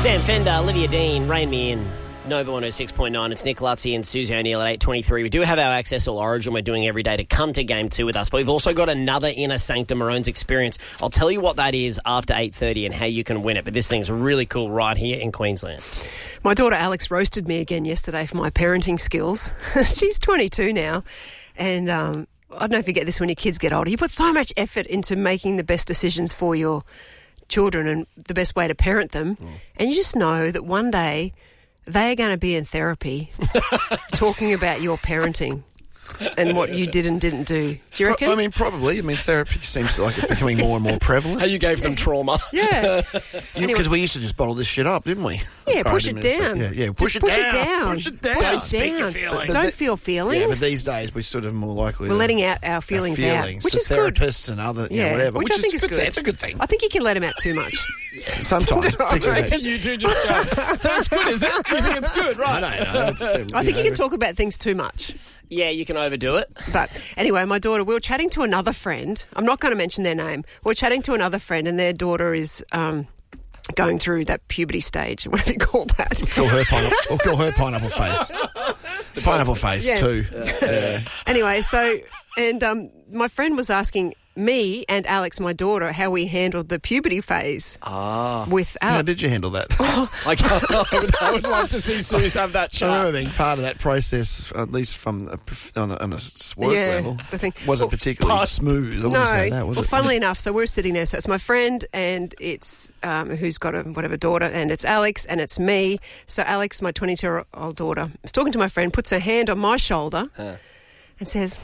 Sam Fender, Olivia Dean, Rain Me In. Nova 106.9. It's Nick Lutzi and Susie O'Neill at 8:23. We do have our Access All Origin we're doing every day to come to Game 2 with us, but we've also got another Inner Sanctum Maroons experience. I'll tell you what that is after 8:30 and how you can win it, but this thing's really cool right here in Queensland. My daughter Alex roasted me again yesterday for my parenting skills. She's 22 now, and I don't know if you get this when your kids get older. You put so much effort into making the best decisions for your children and the best way to parent them, and you just know that one day they are going to be in therapy talking about your parenting and what you did and didn't do. Do you reckon? I mean, probably. I mean, therapy seems like it's becoming more and more prevalent. How you gave them trauma. Yeah. Because we used to just bottle this shit up, didn't we? Yeah, Sorry, push I it didn't mean to down. say- Yeah, Push it down. Push it down. Push it Speak your down. feelings. Don't feel feelings. Yeah, but these days we're sort of more likely We're letting out our feelings out, which to is good. therapists and other, Yeah, whatever. which I think is good. It's a good thing. I think you can let them out too much. Sometimes. because they- You do just go, so it's good, is it? You think it's good, right? I don't know. I think you can talk about things too much. Yeah, you can overdo it. But anyway, my daughter, we were chatting to another friend. I'm not going to mention their name. We're chatting to another friend and their daughter is going through that puberty stage, whatever you call that. We'll call her pineapple face. Pineapple face, Yeah. too. Anyway, so, and my friend was asking me and Alex, my daughter, how we handled the puberty phase with How Alex. did you handle that? I would love to see Suze have that I chat. remember being part of that process, at least from on a work level. the thing. Wasn't particularly smooth. I wouldn't say that, was well, it? funnily enough, so we're sitting there. So it's my friend and it's who's got a whatever daughter, and it's Alex and it's me. So Alex, my 22-year-old daughter, is talking to my friend, puts her hand on my shoulder and says,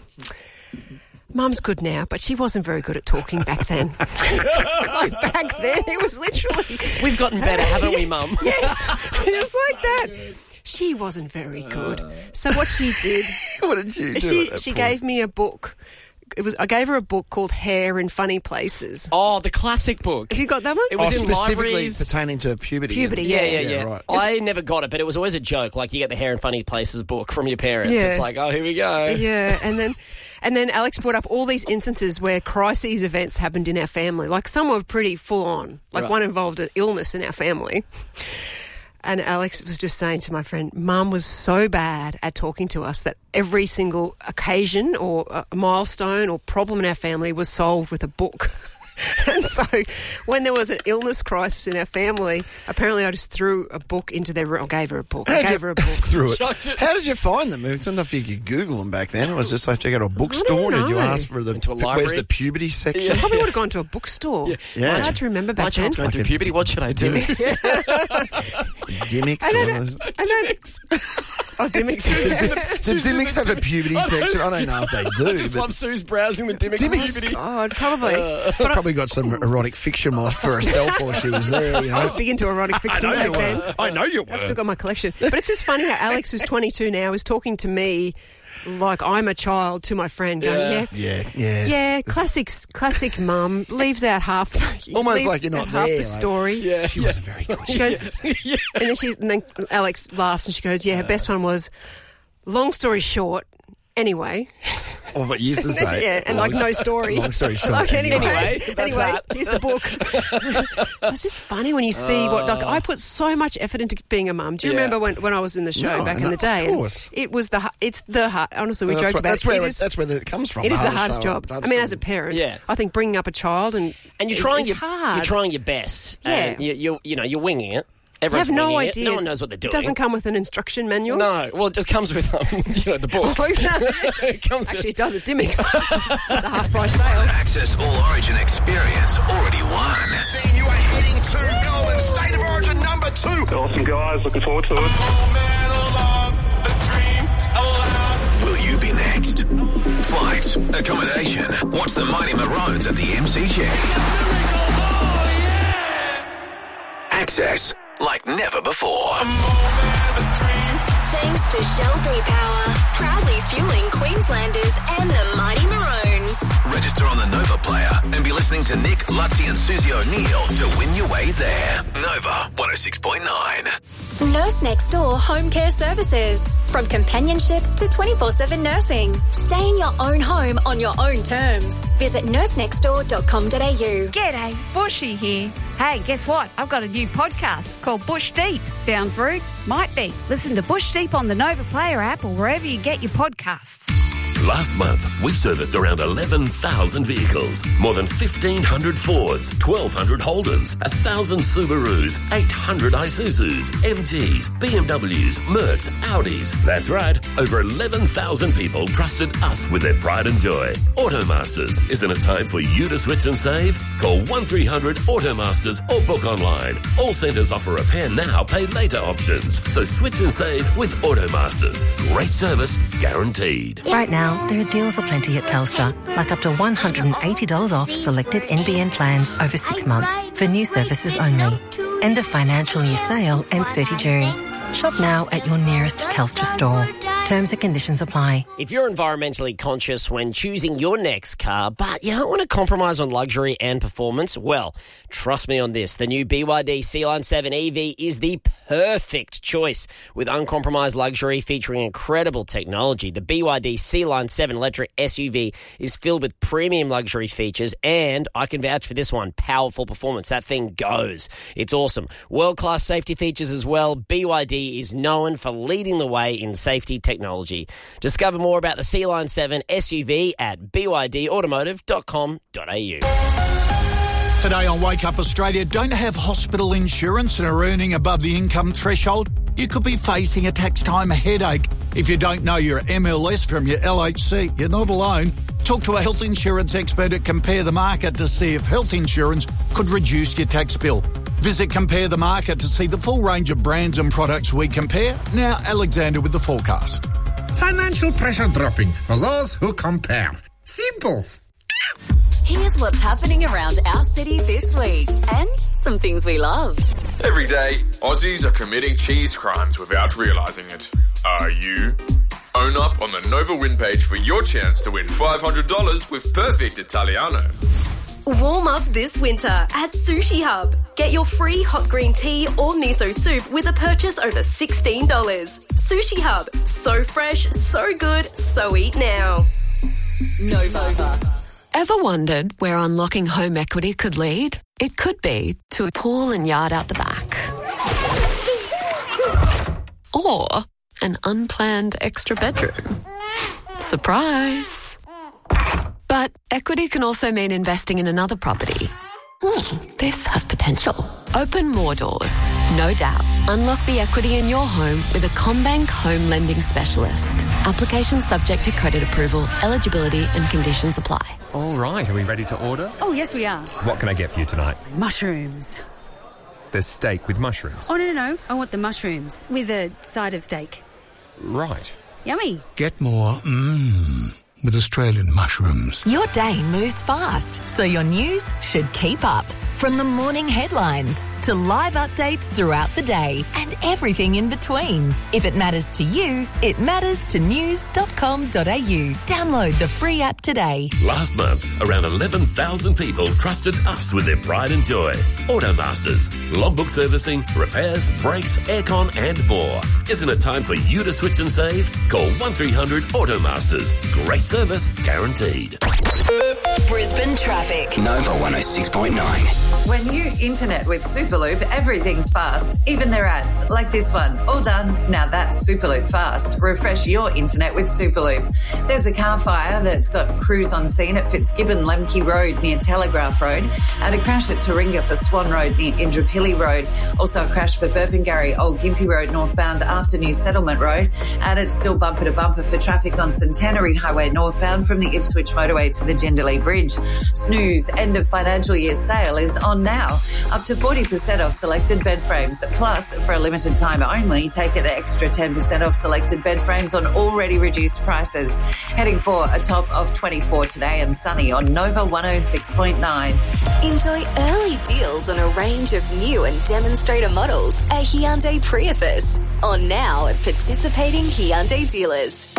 Mum's good now, but she wasn't very good at talking back then. Like back then, it was literally... We've gotten better, haven't we, Mum? Yes, it was like that. She wasn't very good. So what she did... What did you do? She gave me a book. I gave her a book called Hair in Funny Places. Oh, the classic book. Have you got that one? It was in specifically libraries. pertaining to puberty. Puberty, Yeah. Right. I never got it, but it was always a joke. Like, you get the Hair in Funny Places book from your parents. Yeah. It's like, oh, here we go. Yeah, and then Alex brought up all these instances where crises events happened in our family. Like, some were pretty full on. Like, Right. one involved an illness in our family. And Alex was just saying to my friend, Mum was so bad at talking to us that every single occasion or a milestone or problem in our family was solved with a book. And so when there was an illness crisis in our family, apparently I just threw a book into their room. I gave her a book. Through it. Chucked it. How did you find them? It's not enough you could Google them back then. It was just like to go to a bookstore. don't Did you know. ask for Went to a where's library. the puberty section? Probably would have gone to a bookstore. Yeah. It's hard to remember My back then. child's going through puberty. What should I do? Dimmicks. Dimmicks. Oh, Dimmicks. The Dimmicks have a puberty section. I don't know if they do. Just but love Suze browsing the Dimmicks Dimmicks. puberty. Oh, probably. probably got some erotic fiction for herself while she was there. You I was know. big into erotic fiction I know back you then. were. I know you were. I've still got my collection. But it's just funny how Alex, who's 22 now, is talking to me like I'm a child to my friend going, Yeah. classic mum, leaves out half Almost leaves like you're not out half there, the like- story. Yeah. She wasn't very good. She goes, and then Alex laughs and she goes, her best one was, long story short, anyway. Oh, what you used to say. Yeah, and like no story. Long story short. Like, Anyway, that's that. here's the book. It's just funny when you see what, like, I put so much effort into being a mum. Do you Yeah. remember when I was in the show No, back in no, the day? of course. And it was it's the hard, honestly, we That's joked what- about that's it. where It is- that's where it comes from. it is the hardest job. I mean, as a parent, Yeah. I think bringing up a child and And you're is- trying is your hard. You're trying your best. Yeah. And you're winging it. I Everyone's have no winging it. idea. No one knows what they're doing. It doesn't come with an instruction manual. No. Well, it just comes with the books. It comes Actually, with. it does at Dimmicks. The half-price sale. Access All Origin experience already won. You are heading to Melbourne State of Origin number 2. Awesome, guys. Looking forward to it. Will you be next? Flights, accommodation. Watch the Mighty Maroons at the MCG. Access like never before. Thanks to Shell V-Power, proudly fueling Queenslanders and the Mighty Maroons. Register on the Nova player and be listening to Nick, Lutzi and Susie O'Neill to win your way there. Nova 106.9. Nurse Next Door Home Care Services. From companionship to 24/7 nursing. Stay in your own home on your own terms. Visit nursenextdoor.com.au. G'day, Bushy here. Hey, guess what? I've got a new podcast called Bush Deep. Sounds rude? Might be. Listen to Bush Deep on the Nova Player app or wherever you get your podcasts. Last month, we serviced around 11,000 vehicles, more than 1,500 Fords, 1,200 Holdens, 1,000 Subarus, 800 Isuzus, MGs, BMWs, Mercs, Audis. That's right, over 11,000 people trusted us with their pride and joy. Automasters, isn't it time for you to switch and save? Call 1300 Automasters or book online. All centres offer repair now, pay later options. So switch and save with Automasters. Great service, guaranteed. Right now, there are deals aplenty at Telstra, like up to $180 off selected NBN plans over 6 months for new services only. End of financial year sale ends 30 June. Shop now at your nearest Telstra store. Terms and conditions apply. If you're environmentally conscious when choosing your next car, but you don't want to compromise on luxury and performance, well, trust me on this. The new BYD C-Line 7 EV is the perfect choice. With uncompromised luxury featuring incredible technology, the BYD C-Line 7 electric SUV is filled with premium luxury features, and I can vouch for this one, powerful performance. That thing goes. It's awesome. World-class safety features as well. BYD is known for leading the way in safety technology. Discover more about the C-Line 7 SUV at bydautomotive.com.au. Today on Wake Up Australia, don't have hospital insurance and are earning above the income threshold? You could be facing a tax time headache. If you don't know your MLS from your LHC, you're not alone. Talk to a health insurance expert at Compare the Market to see if health insurance could reduce your tax bill. Visit Compare the Market to see the full range of brands and products we compare. Now, Alexander with the forecast. Financial pressure dropping for those who compare. Simples. Here's what's happening around our city this week and some things we love. Every day, Aussies are committing cheese crimes without realising it. Are you? Own up on the Nova Win page for your chance to win $500 with Perfect Italiano. Warm up this winter at Sushi Hub. Get your free hot green tea or miso soup with a purchase over $16. Sushi Hub. So fresh, so good, so eat now. Nova. Ever wondered where unlocking home equity could lead? It could be to a pool and yard out the back. Or an unplanned extra bedroom. Surprise! But equity can also mean investing in another property. This has potential. Open more doors, no doubt. Unlock the equity in your home with a CommBank home lending specialist. Application subject to credit approval, eligibility and conditions apply. All right, are we ready to order? Oh, yes, we are. What can I get for you tonight? Mushrooms. There's steak with mushrooms. Oh, no. I want the mushrooms with a side of steak. Right. Yummy. Get more with Australian mushrooms. Your day moves fast, so your news should keep up. From the morning headlines to live updates throughout the day and everything in between. If it matters to you, it matters to news.com.au. Download the free app today. Last month, around 11,000 people trusted us with their pride and joy. Automasters, logbook servicing, repairs, brakes, aircon and more. Isn't it time for you to switch and save? Call 1300 Automasters. Great service, guaranteed. Brisbane traffic. Nova 106.9. When you internet with Superloop, everything's fast, even their ads, like this one. All done. Now that's Superloop fast. Refresh your internet with Superloop. There's a car fire that's got crews on scene at Fitzgibbon Lemke Road near Telegraph Road, and a crash at Taringa for Swan Road near Indooroopilly Road. Also a crash for Burpengary Old Gympie Road northbound after New Settlement Road, and it's still bumper to bumper for traffic on Centenary Highway northbound from the Ipswich motorway to the Jenderlee Bridge. Snooze end of financial year sale is on now. Up to 40% off selected bed frames. Plus, for a limited time only, take an extra 10% off selected bed frames on already reduced prices. Heading for a top of 24 today and sunny on Nova 106.9. Enjoy early deals on a range of new and demonstrator models at Hyundai Prius. On now at participating Hyundai dealers.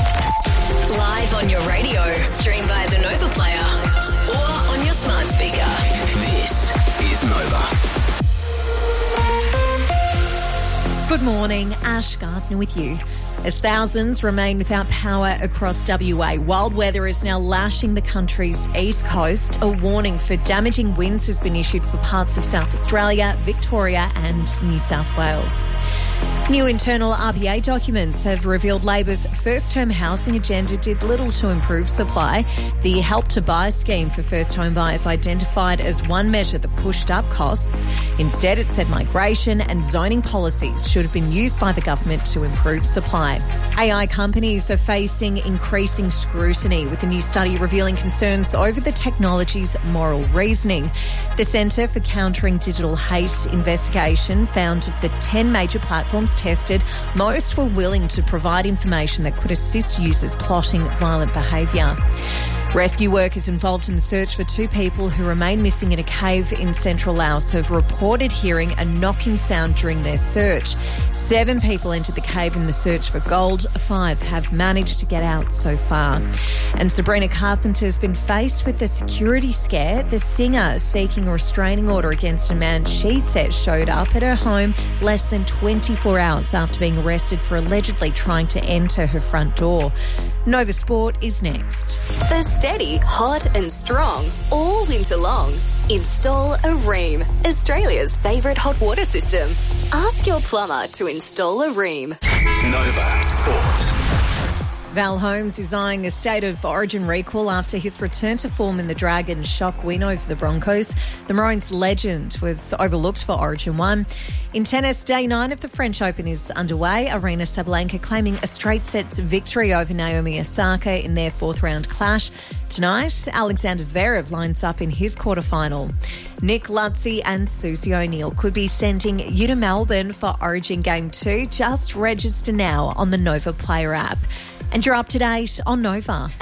Live on your radio, stream via the Nova Player or on your smart speaker. This is Nova. Good morning, Ash Gardner with you. As thousands remain without power across WA, wild weather is now lashing the country's east coast. A warning for damaging winds has been issued for parts of South Australia, Victoria and New South Wales. New internal RBA documents have revealed Labor's first-home housing agenda did little to improve supply. The Help to Buy scheme for first-home buyers identified as one measure that pushed up costs. Instead, it said migration and zoning policies should have been used by the government to improve supply. AI companies are facing increasing scrutiny, with a new study revealing concerns over the technology's moral reasoning. The Centre for Countering Digital Hate investigation found of the 10 major platforms tested, most were willing to provide information that could assist users plotting violent behaviour. Rescue workers involved in the search for 2 people who remain missing in a cave in central Laos have reported hearing a knocking sound during their search. 7 people entered the cave in the search for gold. 5 have managed to get out so far. And Sabrina Carpenter has been faced with a security scare. The singer seeking a restraining order against a man she says showed up at her home less than 24 hours after being arrested for allegedly trying to enter her front door. Nova Sport is next. The steady, hot and strong all winter long. Install a Rheem, Australia's favourite hot water system. Ask your plumber to install a Rheem. Nova Sport. Val Holmes is eyeing a state of origin recall after his return to form in the Dragons' shock win over the Broncos. The Maroons' legend was overlooked for Origin 1. In tennis, day 9 of the French Open is underway. Aryna Sabalenka claiming a straight sets victory over Naomi Osaka in their 4th round clash. Tonight, Alexander Zverev lines up in his quarterfinal. Nick Lutzy and Susie O'Neill could be sending you to Melbourne for Origin Game 2. Just register now on the Nova Player app. And you're up to date on Nova.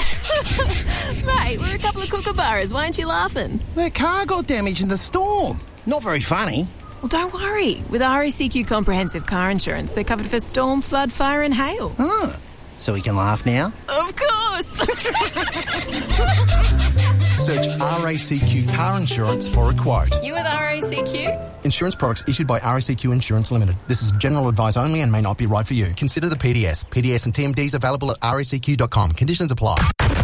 Mate, we're a couple of kookaburras. Why aren't you laughing? Their car got damaged in the storm. Not very funny. Well, don't worry. With RACQ Comprehensive Car Insurance, they're covered for storm, flood, fire and hail. Oh, so we can laugh now? Of course! Search RACQ Car Insurance for a quote. You with RACQ? Insurance products issued by RACQ Insurance Limited. This is general advice only and may not be right for you. Consider the PDS. PDS and TMDs available at racq.com. Conditions apply.